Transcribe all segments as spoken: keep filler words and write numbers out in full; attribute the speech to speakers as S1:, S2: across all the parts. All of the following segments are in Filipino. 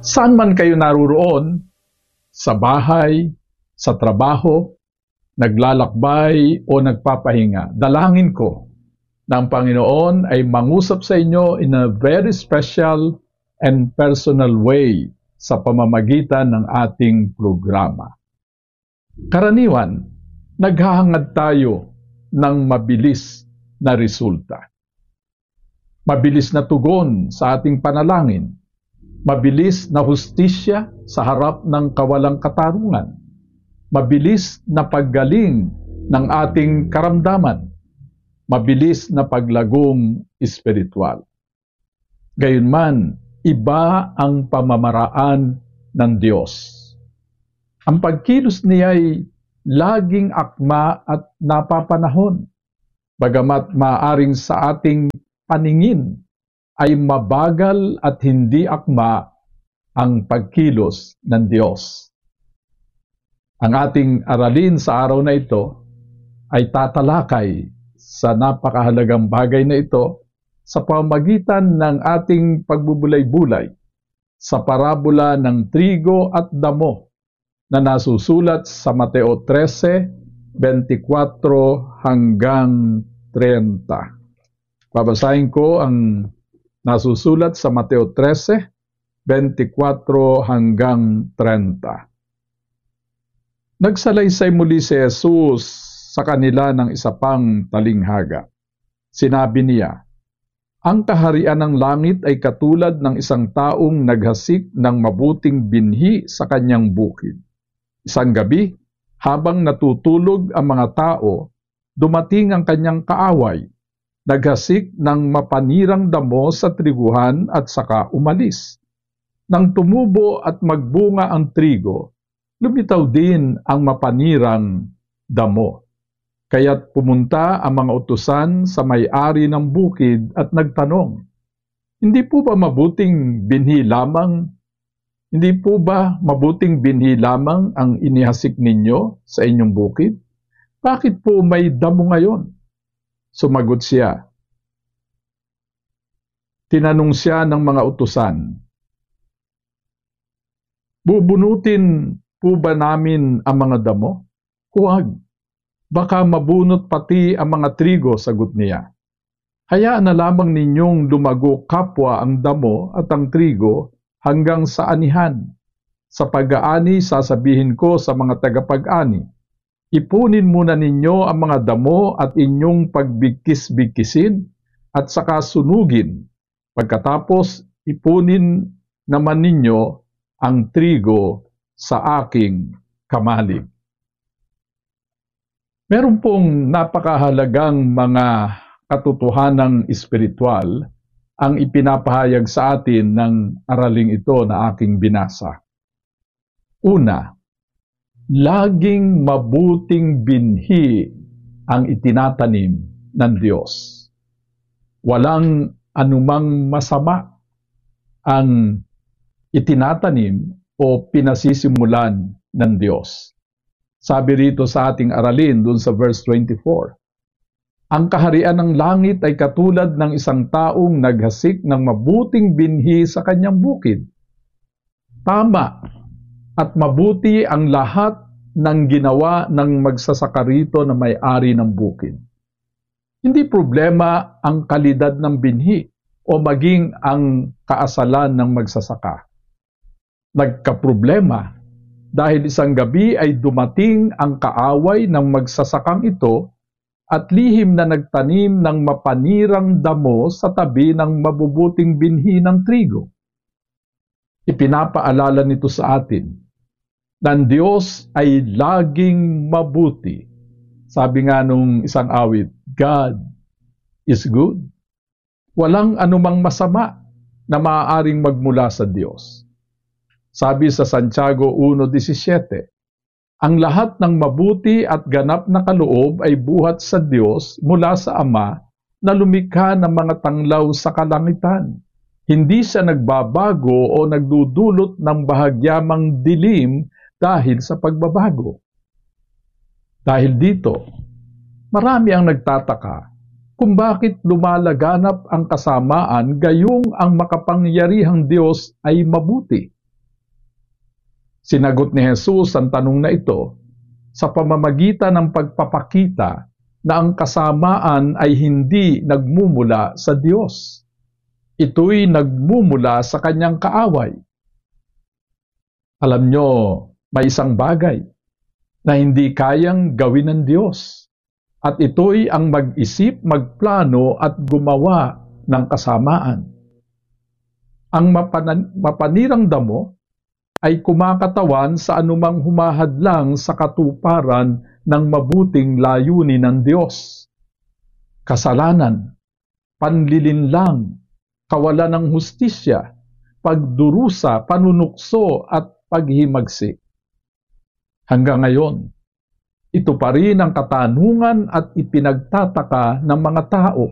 S1: Saan man kayo naruroon, sa bahay, sa trabaho, naglalakbay o nagpapahinga, dalangin ko na ang Panginoon ay mangusap sa inyo in a very special and personal way sa pamamagitan ng ating programa. Karaniwan, naghahangad tayo ng mabilis na resulta. Mabilis na tugon sa ating panalangin, mabilis na hustisya sa harap ng kawalang katarungan, mabilis na paggaling ng ating karamdaman, mabilis na paglagong espiritual. Gayunman, iba ang pamamaraan ng Diyos. Ang pagkilos niya ay laging akma at napapanahon, bagamat maaring sa ating paningin ay mabagal at hindi akma ang pagkilos ng Diyos. Ang ating aralin sa araw na ito ay tatalakay sa napakahalagang bagay na ito sa pamamagitan ng ating pagbubulay-bulay sa parabola ng trigo at damo na nasusulat sa Mateo thirteen, twenty-four hanggang thirty. Babasahin ko ang nasusulat sa Mateo thirteen, twenty-four hanggang thirty. Nagsalaysay muli si Jesus sa kanila ng isa pang talinghaga. Sinabi niya, "Ang kaharian ng langit ay katulad ng isang taong naghasik ng mabuting binhi sa kanyang bukid. Isang gabi, habang natutulog ang mga tao, dumating ang kanyang kaaway, naghasik ng mapanirang damo sa triguhan at saka umalis. Nang tumubo at magbunga ang trigo, lumitaw din ang mapanirang damo. Kaya't pumunta ang mga utusan sa may-ari ng bukid at nagtanong, Hindi po ba mabuting binhi lamang? Hindi po ba mabuting binhi lamang ang inihasik ninyo sa inyong bukid? Bakit po may damo ngayon?" Sumagot siya. Tinanong siya ng mga utusan, "Bubunutin po ba namin ang mga damo?" "Huwag, baka mabunot pati ang mga trigo," sagot niya. "Hayaan na lamang ninyong lumago kapwa ang damo at ang trigo hanggang sa anihan. Sa pag-aani, sasabihin ko sa mga tagapag-ani, ipunin muna ninyo ang mga damo at inyong pagbigkis-bigkisin at saka sunugin. Pagkatapos, ipunin naman ninyo ang trigo sa aking kamalig." Meron pong napakahalagang mga katotohanang espiritual ang ipinapahayag sa atin ng araling ito na aking binasa. Una, laging mabuting binhi ang itinatanim ng Diyos. Walang anumang masama ang itinatanim o pinasisimulan ng Diyos. Sabi rito sa ating aralin dun sa verse twenty-four, "Ang kaharian ng langit ay katulad ng isang taong naghasik ng mabuting binhi sa kanyang bukid. Tama at mabuti ang lahat ng ginawa ng magsasaka rito na may-ari ng bukid. Hindi problema ang kalidad ng binhi o maging ang kaasalan ng magsasaka. Nagkaproblema dahil isang gabi ay dumating ang kaaway ng magsasakang ito at lihim na nagtanim ng mapanirang damo sa tabi ng mabubuting binhi ng trigo. Ipinapaalala nito sa atin na ang Diyos ay laging mabuti. Sabi nga nung isang awit, God is good. Walang anumang masama na maaaring magmula sa Diyos. Sabi sa Santiago one seventeen, ang lahat ng mabuti at ganap na kaloob ay buhat sa Diyos mula sa Ama na lumikha ng mga tanglaw sa kalangitan. Hindi siya nagbabago o nagdudulot ng bahagyamang dilim dahil sa pagbabago. Dahil dito, marami ang nagtataka kung bakit lumalaganap ang kasamaan gayong ang makapangyarihang Diyos ay mabuti. Sinagot ni Jesus ang tanong na ito sa pamamagitan ng pagpapakita na ang kasamaan ay hindi nagmumula sa Diyos. Ito'y nagmumula sa kanyang kaaway. Alam nyo, may isang bagay na hindi kayang gawin ng Diyos, at ito'y ang mag-isip, magplano at gumawa ng kasamaan. Ang mapan- mapanirang damo ay kumakatawan sa anumang humahadlang sa katuparan ng mabuting layunin ng Diyos. Kasalanan, panlilinlang, kawalan ng hustisya, pagdurusa, panunukso at paghimagsik. Hanggang ngayon, ito pa rin ang katanungan at ipinagtataka ng mga tao.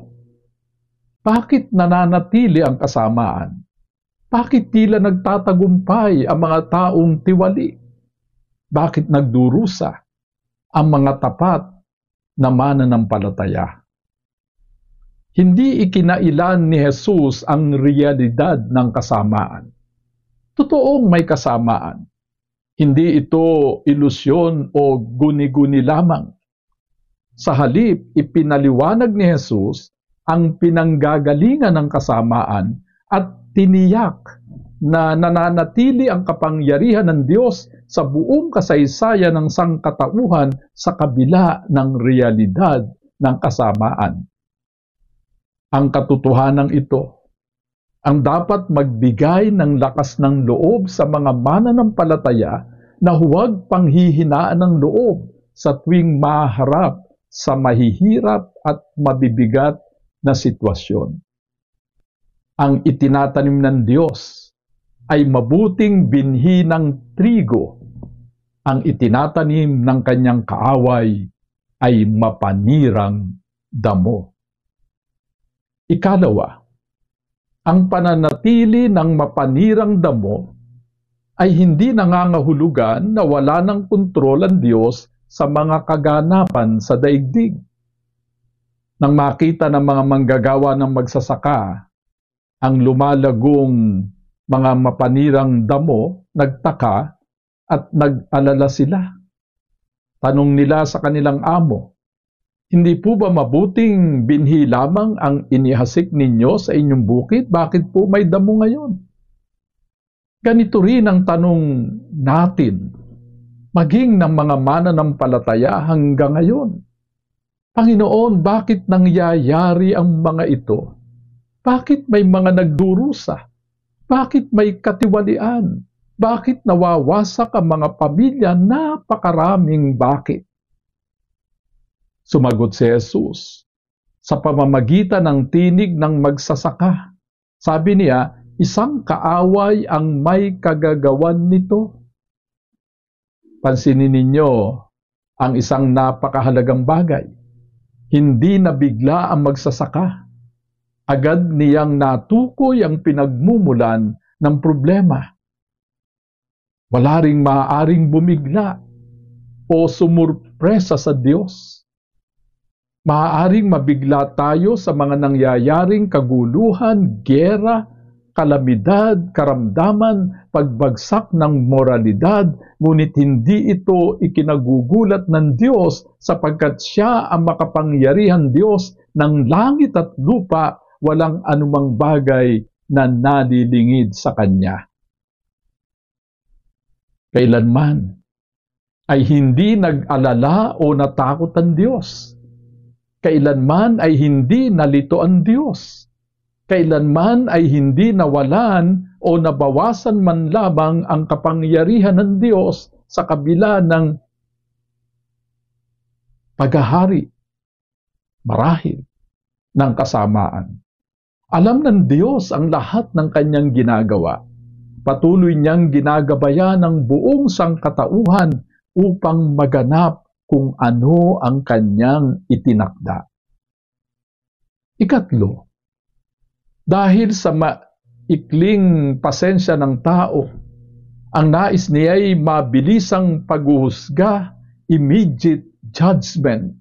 S1: Bakit nananatili ang kasamaan? Bakit tila nagtatagumpay ang mga taong tiwali? Bakit nagdurusa ang mga tapat na mananampalataya? Hindi ikinailan ni Jesus ang realidad ng kasamaan. Totoong may kasamaan. Hindi ito ilusyon o guni-guni lamang. Sa halip, ipinaliwanag ni Jesus ang pinanggagalingan ng kasamaan at tiniyak na nananatili ang kapangyarihan ng Diyos sa buong kasaysayan ng sangkatauhan sa kabila ng realidad ng kasamaan. Ang katotohanan ito ang dapat magbigay ng lakas ng loob sa mga mananampalataya na huwag panghihinaan ng loob sa tuwing maharap sa mahihirap at mabibigat na sitwasyon. Ang itinatanim ng Diyos ay mabuting binhi ng trigo. Ang itinatanim ng kanyang kaaway ay mapanirang damo. Ikalawa, ang pananatili ng mapanirang damo ay hindi nangangahulugan na wala ng kontrol ang Diyos sa mga kaganapan sa daigdig. Nang makita ng mga manggagawa ng magsasaka ang lumalagong mga mapanirang damo, nagtaka at nag-alala sila. Tanong nila sa kanilang amo, "Hindi po ba mabuting binhi lamang ang inihasik ninyo sa inyong bukid? Bakit po may damo ngayon?" Ganito rin ang tanong natin, maging ng mga mananampalataya hanggang ngayon. Panginoon, bakit nangyayari ang mga ito? Bakit may mga nagdurusa? Bakit may katiwalian? Bakit nawawasak ang mga pamilya? Napakaraming bakit. Sumagot si Jesus sa pamamagitan ng tinig ng magsasaka. Sabi niya, isang kaaway ang may kagagawan nito. Pansinin ninyo ang isang napakahalagang bagay. Hindi na bigla ang magsasaka. Agad niyang natukoy ang pinagmumulan ng problema. Wala ring maaaring bumigla o sumurpresa sa Diyos. Maaaring mabigla tayo sa mga nangyayaring kaguluhan, giyera, kalamidad, karamdaman, pagbagsak ng moralidad, ngunit hindi ito ikinagugulat ng Diyos sapagkat Siya ang makapangyarihan Diyos ng langit at lupa, walang anumang bagay na nalilingid sa Kanya. Kailanman ay hindi nag-alala o natakot ang Diyos. Kailanman ay hindi nalito ang Diyos. Kailanman ay hindi nawalan o nabawasan man lamang ang kapangyarihan ng Diyos sa kabila ng paghahari, marahil, ng kasamaan. Alam ng Diyos ang lahat ng kanyang ginagawa. Patuloy niyang ginagabayan ng buong sangkatauhan upang maganap kung ano ang kanyang itinakda. Ikatlo, dahil sa maikling pasensya ng tao, ang nais niya ay mabilisang paghuhusga, immediate judgment.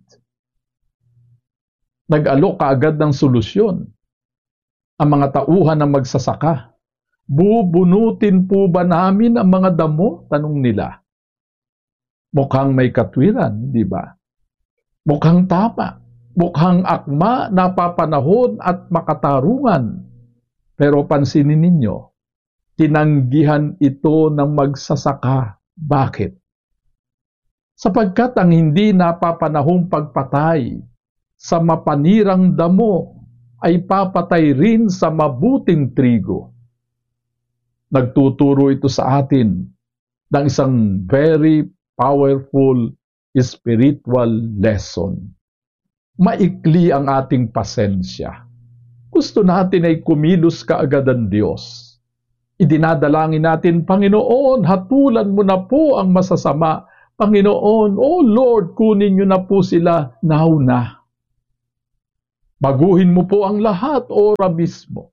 S1: Nag-alok kaagad ng solusyon ang mga tauhan ng magsasaka. Bubunutin po ba namin ang mga damo? Tanong nila. Mukhang may katwiran, di ba? Mukhang tama. Mukhang akma, napapanahon at makatarungan. Pero pansinin ninyo, tinanggihan ito ng magsasaka. Bakit? Sapagkat ang hindi napapanahong pagpatay sa mapanirang damo ay papatay rin sa mabuting trigo. Nagtuturo ito sa atin ng isang very powerful spiritual lesson. Maikli ang ating pasensya. Gusto natin ay kumilos kaagad ang Diyos. Idinadalangin natin, Panginoon, hatulan mo na po ang masasama. Panginoon, oh Lord, kunin niyo na po sila now na. Baguhin mo po ang lahat, ora mismo.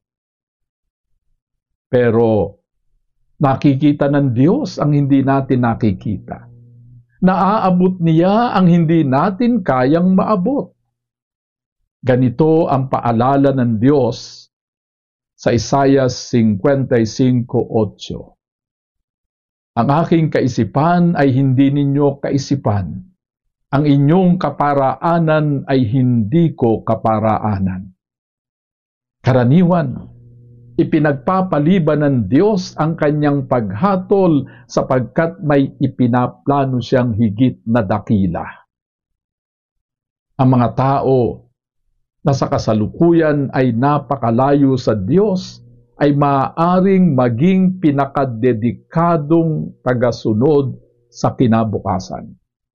S1: Pero nakikita ng Diyos ang hindi natin nakikita. Naaabot niya ang hindi natin kayang maabot. Ganito ang paalala ng Diyos sa Isaiah fifty-five eight. Ang aking kaisipan ay hindi ninyo kaisipan. Ang inyong kaparaanan ay hindi ko kaparaanan. Karaniwan, ipinagpapaliban ng Diyos ang kanyang paghatol sapagkat may ipinaplano siyang higit na dakila. Ang mga tao na sa kasalukuyan ay napakalayo sa Diyos ay maaaring maging pinakadedikadong tagasunod sa kinabukasan.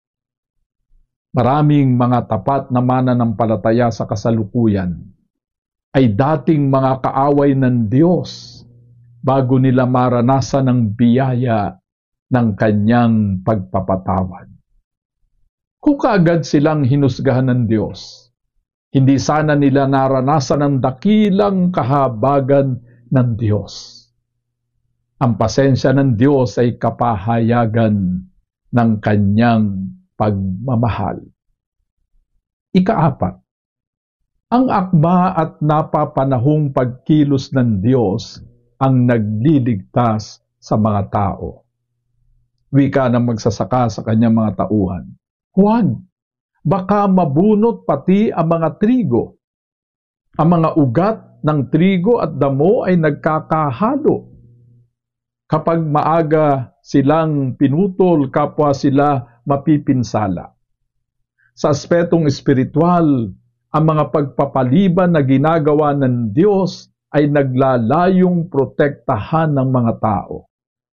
S1: Maraming mga tapat na mananampalataya sa kasalukuyan ay dating mga kaaway ng Diyos bago nila maranasan ang biyaya ng kanyang pagpapatawad. Kung kaagad silang hinusgahan ng Diyos, hindi sana nila naranasan ang dakilang kahabagan ng Diyos. Ang pasensya ng Diyos ay kapahayagan ng kanyang pagmamahal. Ikaapat, ang akma at napapanahong pagkilos ng Diyos ang nagliligtas sa mga tao. Wika ng magsasaka sa kanyang mga tauhan. Huwag, baka mabunot pati ang mga trigo. Ang mga ugat ng trigo at damo ay nagkakahalo. Kapag maaga silang pinutol, kapwa sila mapipinsala. Sa aspetong espiritual, ang mga pagpapaliban na ginagawa ng Diyos ay naglalayong protektahan ng mga tao.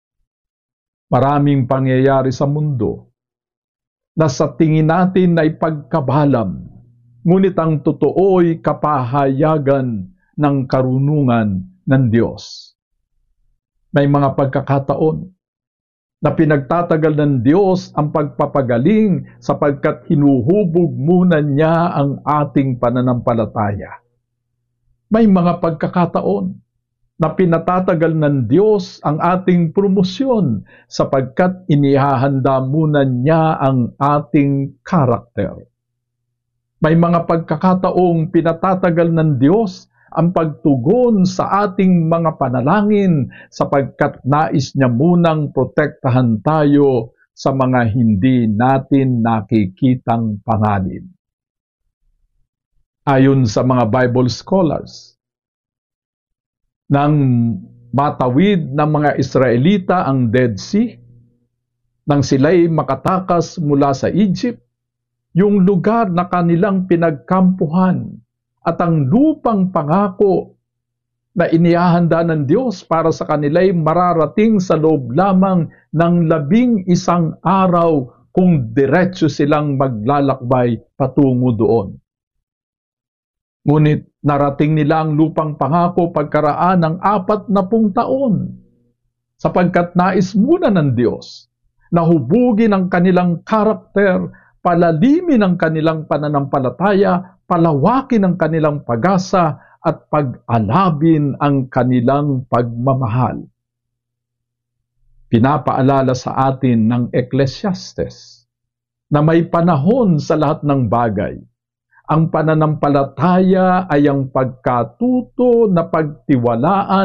S1: Maraming pangyayari sa mundo na sa tingin natin ay pagkabalam, ngunit ang totoo'y kapahayagan ng karunungan ng Diyos. May mga pagkakataon na pinagtatagal ng Diyos ang pagpapagaling sapagkat hinuhubog muna niya ang ating pananampalataya. May mga pagkakataon na pinatatagal ng Diyos ang ating promosyon sapagkat inihahanda muna niya ang ating karakter. May mga pagkakataong pinatatagal ng Diyos ang pagtugon sa ating mga panalangin sapagkat nais niya munang protektahan tayo sa mga hindi natin nakikitang panganib. Ayon sa mga Bible scholars, nang matawid ng mga Israelita ang Dead Sea, nang sila'y makatakas mula sa Egypt, yung lugar na kanilang pinagkampuhan at ang lupang pangako na inihahanda ng Diyos para sa kanila'y mararating sa loob lamang ng labing isang araw kung diretso silang maglalakbay patungo doon. Ngunit narating nila ang lupang pangako pagkaraan ng apat na pung taon, sapagkat nais muna ng Diyos na hubugin ang kanilang karakter, palalimin ang kanilang pananampalataya, palawakin ang kanilang pag-asa, at pag-alabin ang kanilang pagmamahal. Pinapaalala sa atin ng Ecclesiastes na may panahon sa lahat ng bagay. Ang pananampalataya ay ang pagkatuto na pagtiwalaan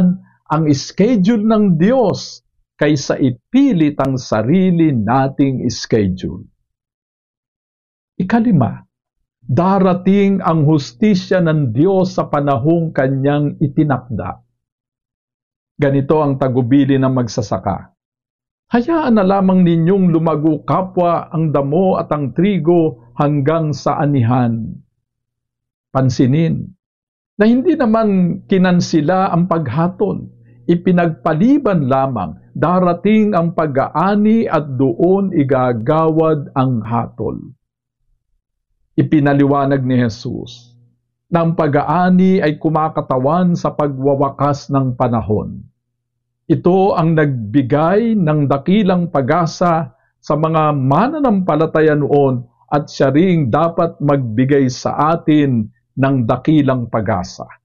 S1: ang schedule ng Diyos kaysa ipilit ang sarili nating schedule. Ikalima, darating ang hustisya ng Diyos sa panahong kanyang itinakda. Ganito ang tagubili ng magsasaka. Hayaan na lamang ninyong lumago kapwa ang damo at ang trigo hanggang sa anihan. Pansinin na hindi naman kinansila ang paghatol. Ipinagpaliban lamang, darating ang pag-aani at doon igagawad ang hatol. Ipinaliwanag ni Jesus na ang pag-aani ay kumakatawan sa pagwawakas ng panahon. Ito ang nagbigay ng dakilang pag-asa sa mga mananampalataya noon at siya ring dapat magbigay sa atin ng dakilang pag-asa.